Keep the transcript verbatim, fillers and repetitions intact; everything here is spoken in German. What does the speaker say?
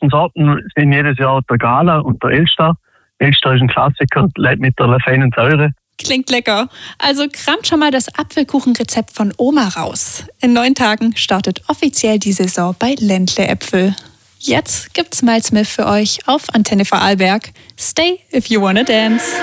besten Sorten sind jedes Jahr der Gala und der Elster. Elster ist ein Klassiker, mit der feinen Säure. Klingt lecker. Also kramt schon mal das Apfelkuchenrezept von Oma raus. In neun Tagen startet offiziell die Saison bei Ländle Äpfel. Jetzt gibt's Miles Smith für euch auf Antenne Vorarlberg. Stay if you wanna dance.